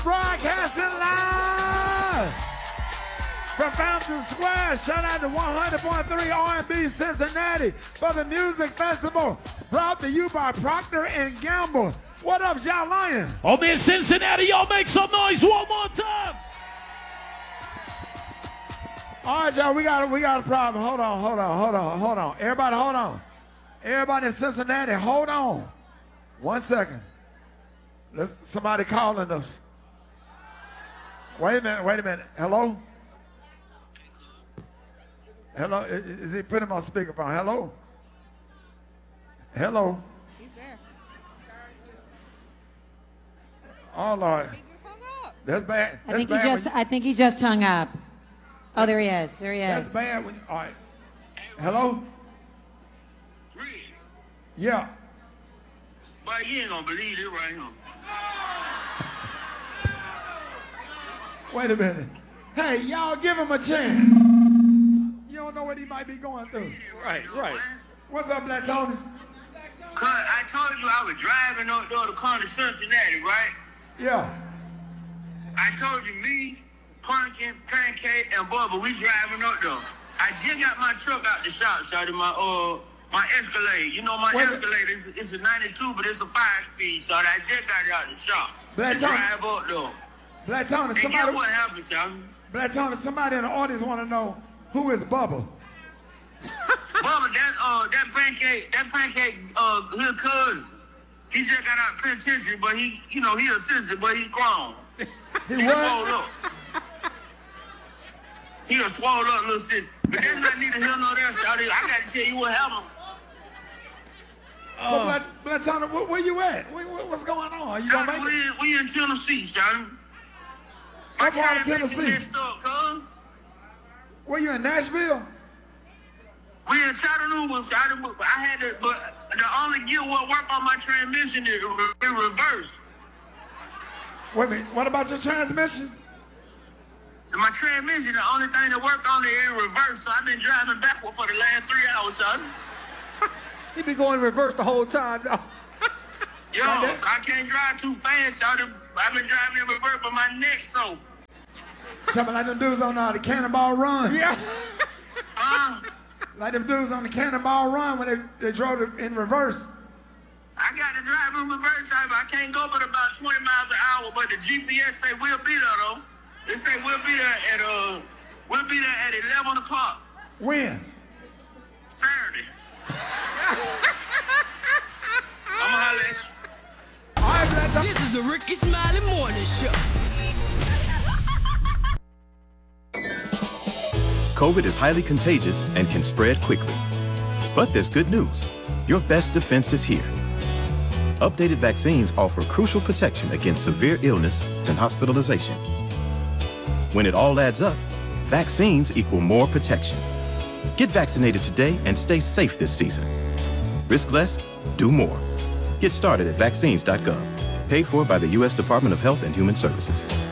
Broadcasting live from Fountain Square. Shout out to 100.3 R&B Cincinnati for the Music Festival. Brought to you by Procter & Gamble. What up, y'all lying? Oh, man, Cincinnati, y'all make some noise one more time. All right, y'all, we got a problem. Hold on. Everybody, hold on. Everybody in Cincinnati, hold on. 1 second. Somebody calling us. Wait a minute. Hello? Hello? Is he putting him on speakerphone? Hello? Hello? He's there. Oh, Lord. He just hung up. That's bad. I think he just hung up. Oh, there he is. That's bad. All right. Hello? Yeah. But you ain't gonna believe it right here. Wait a minute. Hey, y'all give him a chance. You don't know what he might be going through. Right. What's up, Black Tony? Cause I told you I was driving up there to come to Cincinnati, right? Yeah. I told you me, Pumpkin, Pancake, and Bubba, we driving up there. I just got my truck out the shop, shawty, my Escalade. You know my Escalade it's a 92, but it's a 5-speed, so I just got it out the shop. Black and Tony. drive up there. Black Tony, And guess somebody. what happened, shawty? Black Tony, somebody in the audience want to know who is Bubba. Bubba, that pancake, his cousin. He just got out of penitentiary, but he a citizen, but he's grown. He Swole what? up. He a swole up little citizen. But that's not neither here nor there, shawty. I gotta tell you what happened. So Black Tony, where you at? What's going on? You gonna make it? Shawty, we in Tennessee, shawty. My What part of transmission Tennessee? messed up, cuz. Where you in Nashville? We in Chattanooga, shawty, but the only gear what work on my transmission is in reverse. Wait a minute. What about your transmission? My transmission, the only thing that worked on it in reverse, so I've been driving backward for the last 3 hours, shawty. He been going reverse the whole time, y'all. Yo, so I can't drive too fast, shawty. I've been driving in reverse, but my neck so. Tell me like them dudes on the Cannonball Run. Yeah. Like them dudes on the Cannonball Run when they drove it in reverse. I got to drive in reverse, shawty, but I can't go but about 20 miles an hour, but the GPS say we'll be there, though. They say we'll be there at 11 o'clock. When? Saturday. I'ma holler at you. All right, Black Tony. This is the Ricky Smiley Morning Show. COVID is highly contagious and can spread quickly. But there's good news. Your best defense is here. Updated vaccines offer crucial protection against severe illness and hospitalization. When it all adds up, vaccines equal more protection. Get vaccinated today and stay safe this season. Risk less, do more. Get started at vaccines.gov. Paid for by the U.S. Department of Health and Human Services.